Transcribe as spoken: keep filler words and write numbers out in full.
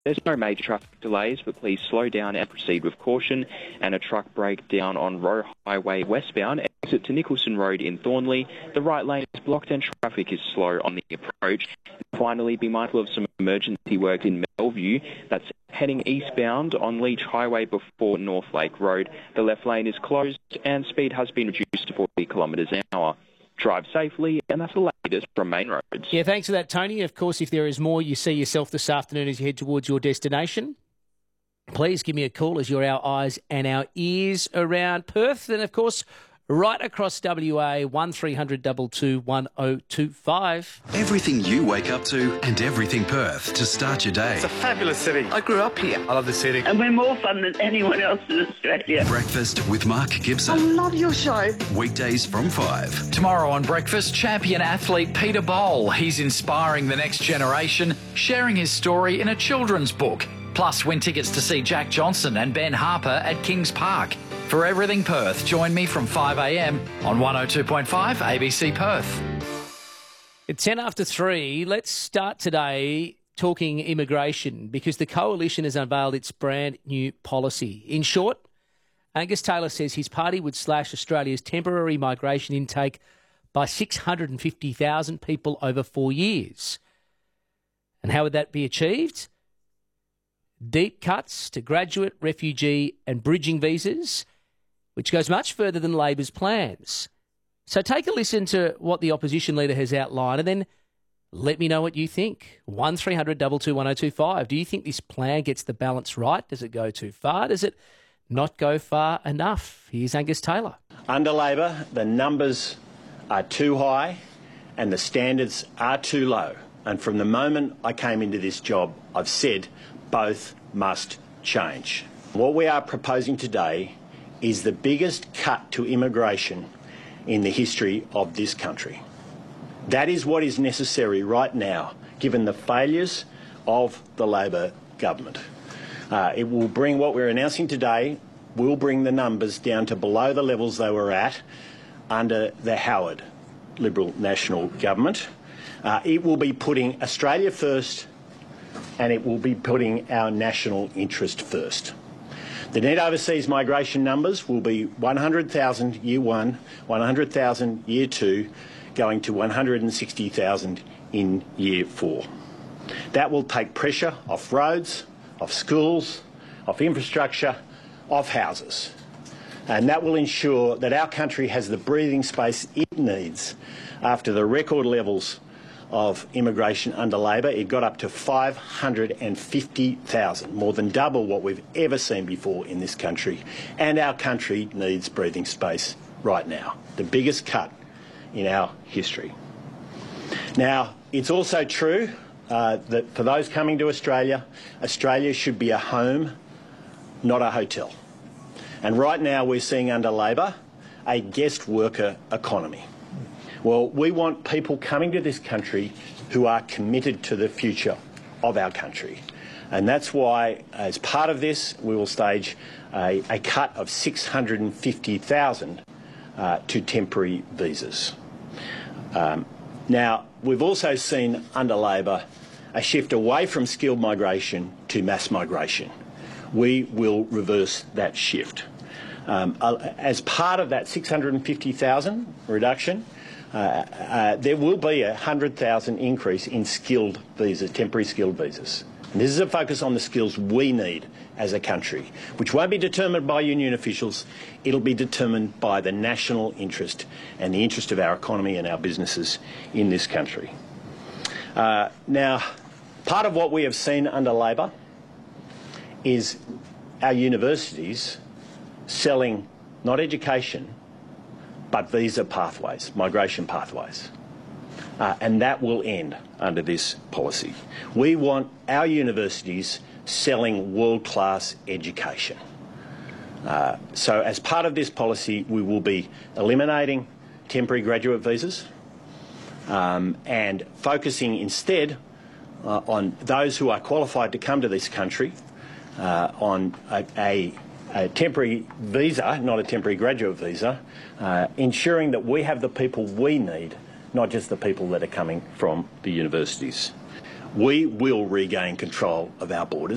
There's no major traffic delays, but please slow down and proceed with caution. And a truck breakdown on Roe Highway westbound, exit to Nicholson Road in Thornley. The right lane is blocked and traffic is slow on the approach. And finally, be mindful of some emergency work in Melview. That's heading eastbound on Leach Highway before North Lake Road. The left lane is closed and speed has been reduced to forty kilometres an hour. Drive safely, and that's the latest from Main Roads. Yeah, thanks for that, Tony. Of course, if there is more you see yourself this afternoon as you head towards your destination, please give me a call as you're our eyes and our ears around Perth. And, of course, right across W A, one three hundred two two one oh two five. Everything you wake up to and everything Perth to start your day. It's a fabulous city. I grew up here. I love the city. And we're more fun than anyone else in Australia. Breakfast with Mark Gibson. I love your show. Weekdays from five. Tomorrow on Breakfast, champion athlete Peter Bowl. He's inspiring the next generation, sharing his story in a children's book. Plus, win tickets to see Jack Johnson and Ben Harper at Kings Park. For Everything Perth, join me from five a m on one oh two point five A B C Perth. It's ten after three. Let's start today talking immigration because the Coalition has unveiled its brand new policy. In short, Angus Taylor says his party would slash Australia's temporary migration intake by six hundred fifty thousand people over four years. And how would that be achieved? Deep cuts to graduate, refugee and bridging visas, which goes much further than Labor's plans. So take a listen to what the opposition leader has outlined and then let me know what you think. one three hundred two two one oh two five. Do you think this plan gets the balance right? Does it go too far? Does it not go far enough? Here's Angus Taylor. Under Labor, the numbers are too high and the standards are too low. And from the moment I came into this job, I've said both must change. What we are proposing today is the biggest cut to immigration in the history of this country. That is what is necessary right now, given the failures of the Labor government. Uh, it will bring, what we're announcing today, will bring the numbers down to below the levels they were at under the Howard Liberal National Government. Uh, it will be putting Australia first, and it will be putting our national interest first. The net overseas migration numbers will be one hundred thousand year one, one hundred thousand year two, going to one hundred sixty thousand in year four. That will take pressure off roads, off schools, off infrastructure, off houses. And that will ensure that our country has the breathing space it needs after the record levels of immigration under Labor. It got up to five hundred fifty thousand, more than double what we've ever seen before in this country. And our country needs breathing space right now, the biggest cut in our history. Now, it's also true uh, that for those coming to Australia, Australia should be a home, not a hotel. And right now we're seeing under Labor a guest worker economy. Well, we want people coming to this country who are committed to the future of our country. And that's why, as part of this, we will stage a, a cut of six hundred fifty thousand uh, to temporary visas. Um, now, we've also seen under Labor a shift away from skilled migration to mass migration. We will reverse that shift. Um, as part of that six hundred fifty thousand reduction, Uh, uh, there will be a one hundred thousand increase in skilled visas, temporary skilled visas. And this is a focus on the skills we need as a country, which won't be determined by union officials. It'll be determined by the national interest and the interest of our economy and our businesses in this country. Uh, now, part of what we have seen under Labor is our universities selling not education, but visa pathways, migration pathways. Uh, and that will end under this policy. We want our universities selling world-class education. Uh, so as part of this policy, we will be eliminating temporary graduate visas um, and focusing instead uh, on those who are qualified to come to this country uh, on a, a a temporary visa, not a temporary graduate visa, uh, ensuring that we have the people we need, not just the people that are coming from the universities. We will regain control of our borders.